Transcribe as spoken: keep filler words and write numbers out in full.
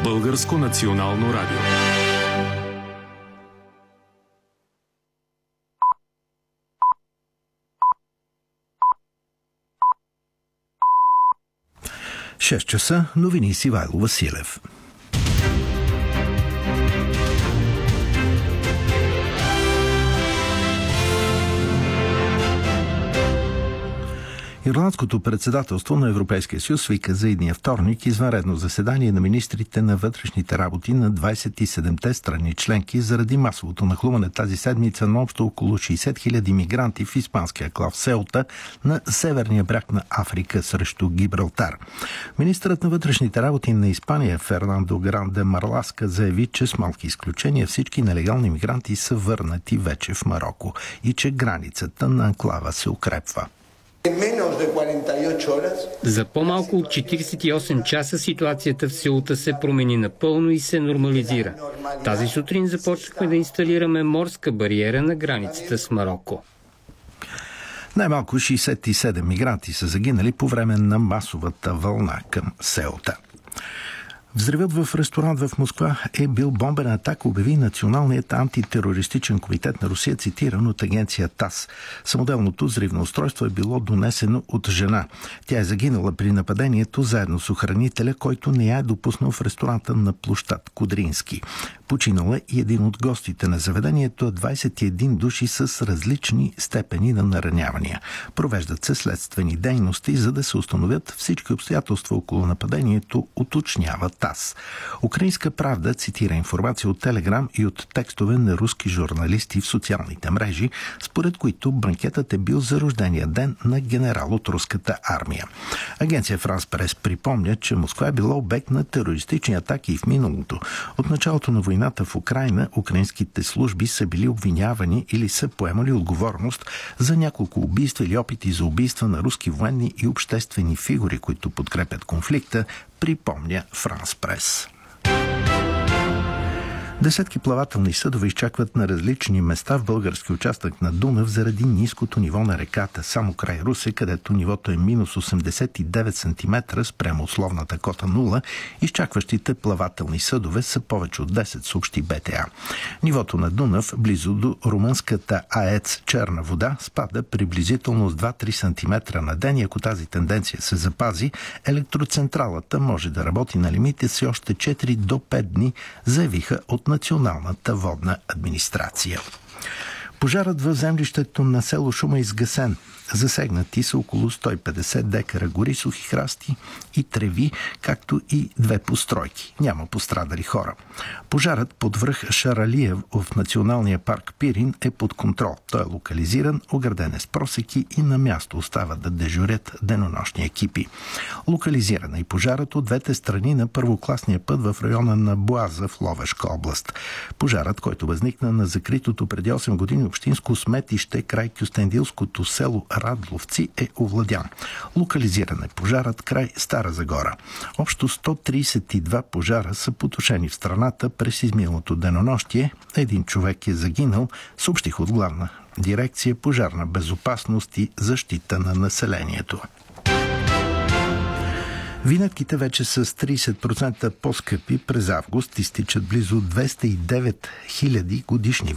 Българско национално радио. шест часа, новини с Ивайло Василев. Ирландското председателство на Европейския съюз свика за идния вторник извънредно заседание на министрите на вътрешните работи на двадесет и седемте страни членки заради масовото нахлуване тази седмица на общо около шейсет хиляди мигранти в испанския клав Сеута на северния бряг на Африка срещу Гибралтар. Министърът на вътрешните работи на Испания Фернандо Гранде Марласка заяви, че с малки изключения всички нелегални мигранти са върнати вече в Мароко и че границата на анклава се укрепва. За по-малко от четиридесет и осем часа ситуацията в Сеута се промени напълно и се нормализира. Тази сутрин започнахме да инсталираме морска бариера на границата с Мароко. Най-малко шейсет и седем мигранти са загинали по време на масовата вълна към Сеута. Взривът в ресторант в Москва е бил бомбен атак, обяви Националният антитерористичен комитет на Русия, цитиран от агенция ТАСС. Самоделното взривно устройство е било донесено от жена. Тя е загинала при нападението заедно с охранителя, който не я е допуснал в ресторанта на площад Кудрински. Починал е и един от гостите на заведението, двадесет и един души с различни степени на наранявания. Провеждат се следствени дейности, за да се установят всички обстоятелства около нападението, уточнява ТАСС. Украинска правда цитира информация от Телеграм и от текстове на руски журналисти в социалните мрежи, според които банкетът е бил за рождения ден на генерал от руската армия. Агенция Франс Прес припомня, че Москва е била обект на терористични атаки и в миналото. От началото на войната в Украйна украинските служби са били обвинявани или са поемали отговорност за няколко убийства или опити за убийства на руски военни и обществени фигури, които подкрепят конфликта, припомня Франс Прес. Десетки плавателни съдове изчакват на различни места в български участък на Дунав заради ниското ниво на реката, само край Русе, където нивото е минус осемдесет и девет сантиметра спрямо условната кота нула. Изчакващите плавателни съдове са повече от десет, съобщи БТА. Нивото на Дунав, близо до румънската АЕЦ Черна вода, спада приблизително с два-три сантиметра на ден и ако тази тенденция се запази, електроцентралата може да работи на лимите си още четири до пет дни, заявиха от Националната водна администрация. Пожарът в землището на село Шума е изгасен. Засегнати са около сто и петдесет декара гори, сухи храсти и треви, както и две постройки. Няма пострадали хора. Пожарът под връх Шаралиев в Националния парк Пирин е под контрол. Той е локализиран, ограден е с просеки и на място остават да дежурят денонощни екипи. Локализирана и пожарът от двете страни на първокласния път в района на Боаза в Ловешка област. Пожарът, който възникна на закритото преди осем години общинско сметище край Кюстендилското село Радловци, е овладян. Локализиран е пожарът край Стара Загора. Общо сто тридесет и два пожара са потушени в страната през изминалото денонощие. Един човек е загинал, съобщих от Главна дирекция Пожарна безопасност и защита на населението. Винетките вече са с тридесет процента по-скъпи. През август изтичат близо двеста и девет хиляди годишни